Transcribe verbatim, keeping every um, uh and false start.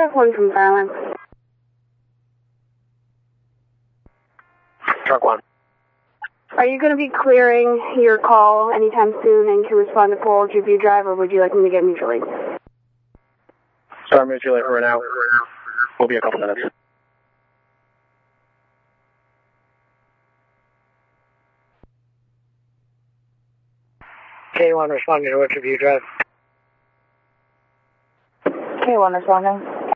one from silence. Truck one. Are you going to be clearing your call anytime soon and can respond to full G P U drive, or would you like me to get mutual aid? Start mutual aid for now. We'll be a couple minutes. K one responding to what G P U drive. K one responding.